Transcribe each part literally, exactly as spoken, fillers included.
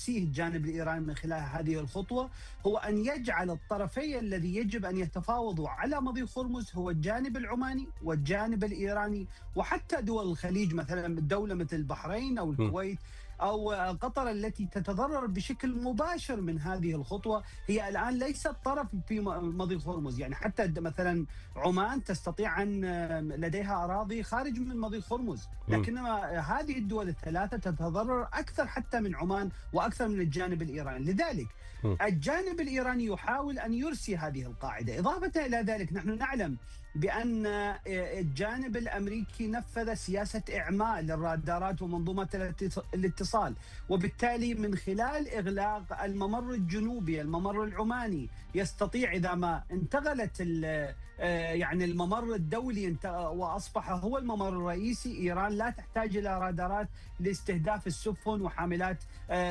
يرسيه الجانب الإيراني من خلال هذه الخطوة هو أن يجعل الطرفين الذي يجب أن يتفاوضوا على مضيق هرمز هو الجانب العماني والجانب الإيراني، وحتى دول الخليج مثلا دولة مثل البحرين أو الكويت أو قطر التي تتضرر بشكل مباشر من هذه الخطوة، هي الآن ليست طرف في مضيق هرمز. يعني حتى مثلا عمان تستطيع أن لديها أراضي خارج من مضيق هرمز، لكنما هذه الدول الثلاثة تتضرر أكثر حتى من عمان وأكثر من الجانب الإيراني. لذلك الجانب الإيراني يحاول أن يرسي هذه القاعدة. إضافة إلى ذلك نحن نعلم بأن الجانب الأمريكي نفذ سياسة إعماء للرادارات ومنظومة الاتصال، وبالتالي من خلال إغلاق الممر الجنوبي الممر العماني يستطيع إذا ما انتقلت يعني الممر الدولي وأصبح هو الممر الرئيسي، إيران لا تحتاج إلى رادارات لاستهداف السفن وحاملات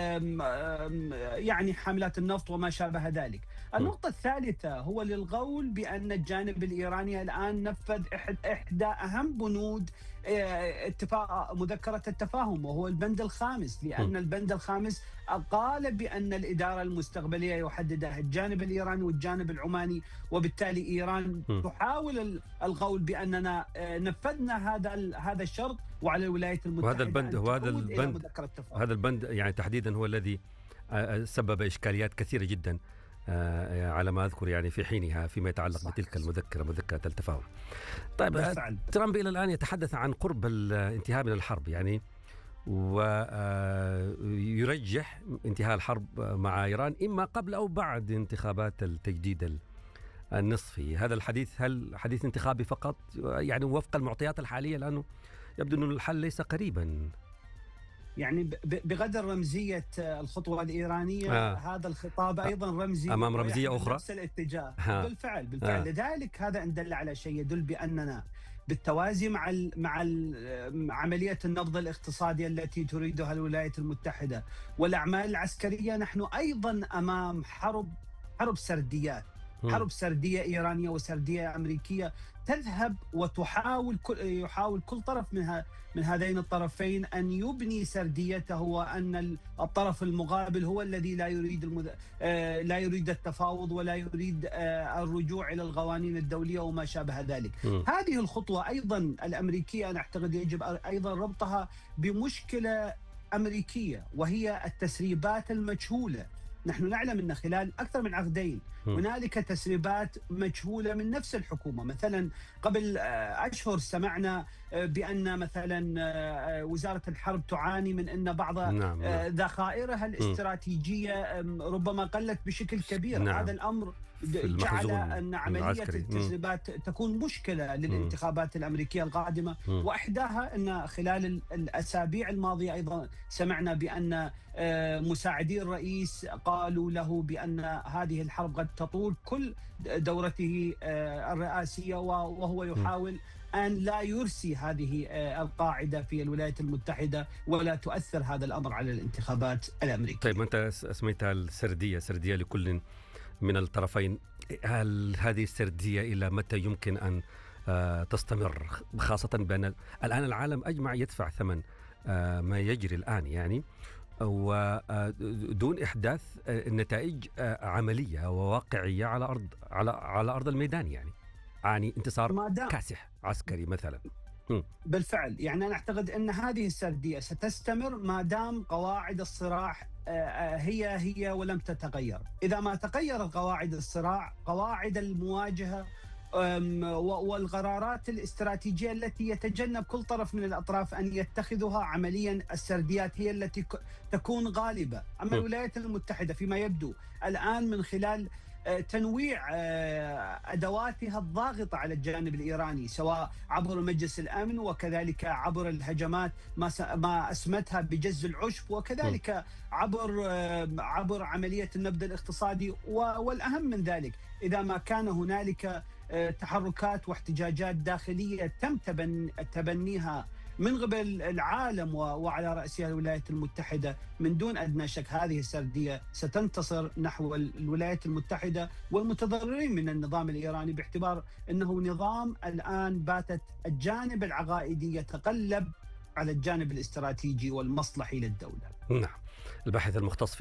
يعني حاملات النفط وما شابه ذلك. النقطة الثالثة هو للقول بأن الجانب الإيراني الآن نفذ إحدى أهم بنود اتفاق مذكرة التفاهم، وهو البند الخامس، لأن البند الخامس قال بأن الإدارة المستقبلية يحددها الجانب الإيراني والجانب العماني، وبالتالي إيران تحاول القول بأننا نفذنا هذا هذا الشرط، وعلى الولايات المتحدة وهذا البند هو هذا البند هذا البند يعني تحديدا هو الذي سبب إشكاليات كثيرة جدا على ما أذكر يعني في حينها فيما يتعلق صح بتلك المذكرة مذكرة التفاهم. طيب بالفعل. ترامب إلى الآن يتحدث عن قرب الانتهاء من الحرب يعني، ويرجح انتهاء الحرب مع إيران إما قبل أو بعد انتخابات التجديد النصفي. هذا الحديث هل حديث انتخابي فقط يعني وفق المعطيات الحالية، لأنه يبدو أن الحل ليس قريبا؟ يعني بقدر رمزية الخطوة الإيرانية آه. هذا الخطاب أيضا رمزي أمام رمزية أخرى نفس الاتجاه. آه. بالفعل بالفعل آه. لذلك هذا إن دل على شيء يدل بأننا بالتوازي مع ال مع ال عملية النبض الاقتصادي التي تريدها الولايات المتحدة والأعمال العسكرية، نحن أيضا أمام حرب حرب سرديات، حرب سردية إيرانية وسردية أمريكية تذهب وتحاول كل يحاول كل طرف منها من هذين الطرفين أن يبني سرديته، وأن الطرف المقابل هو الذي لا يريد المد... آه لا يريد التفاوض ولا يريد آه الرجوع إلى القوانين الدولية وما شابه ذلك. م. هذه الخطوة أيضا الأمريكية أنا أعتقد يجب أيضا ربطها بمشكلة أمريكية، وهي التسريبات المجهولة. نحن نعلم أن خلال أكثر من عقدين هنالك تسريبات مجهولة من نفس الحكومة. مثلا قبل أشهر سمعنا بأن مثلا وزارة الحرب تعاني من أن بعض نعم. ذخائرها الاستراتيجية ربما قلت بشكل كبير. نعم. هذا الأمر جعل أن عملية التسريبات تكون مشكلة للانتخابات الأمريكية القادمة. م. وإحداها أن خلال الأسابيع الماضية أيضا سمعنا بأن مساعدي الرئيس قالوا له بأن هذه الحرب قد تطول كل دورته الرئاسية، وهو يحاول أن لا يرسي هذه القاعدة في الولايات المتحدة ولا تؤثر هذا الأمر على الانتخابات الأمريكية. طيب أنت اسميتها السردية سردية لكل من الطرفين، هل هذه السردية إلى متى يمكن أن تستمر، خاصة بأن الآن العالم أجمع يدفع ثمن ما يجري الآن يعني، ودون إحداث نتائج عملية وواقعية على أرض على على أرض الميدان يعني، يعني انتصار كاسح عسكري مثلا. م. بالفعل يعني أنا أعتقد أن هذه السردية ستستمر ما دام قواعد الصراع هي هي ولم تتغير. إذا ما تغيرت قواعد الصراع، قواعد المواجهة والقرارات الاستراتيجية التي يتجنب كل طرف من الأطراف أن يتخذها، عمليا السرديات هي التي تكون غالبة. أما الولايات المتحدة فيما يبدو الآن من خلال تنويع أدواتها الضاغطة على الجانب الإيراني، سواء عبر مجلس الأمن وكذلك عبر الهجمات ما أسمتها بجز العشب، وكذلك عبر عبر عملية النبض الاقتصادي، والأهم من ذلك إذا ما كان هنالك تحركات واحتجاجات داخلية تم تبنيها من قبل العالم وعلى رأسها الولايات المتحدة، من دون أدنى شك هذه السردية ستنتصر نحو الولايات المتحدة والمتضررين من النظام الإيراني، باعتبار أنه نظام الآن باتت الجانب العقائدي يتقلب على الجانب الاستراتيجي والمصلحي للدولة. نعم. الباحث المختص